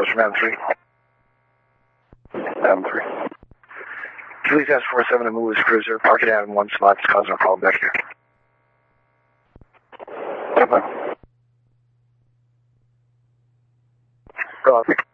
request from M3. M3. Please ask 47 to move his cruiser. Park it out in one spot. It's causing a problem back here. Okay.